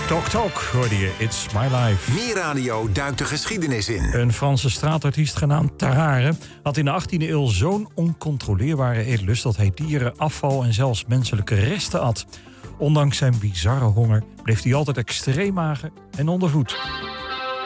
Tok Tok hoorde je, It's My Life. Meer Radio duikt de geschiedenis in. Een Franse straatartiest genaamd Tarare had in de 18e eeuw zo'n oncontroleerbare eetlust dat hij dieren, afval en zelfs menselijke resten at. Ondanks zijn bizarre honger bleef hij altijd extreem mager en ondervoed.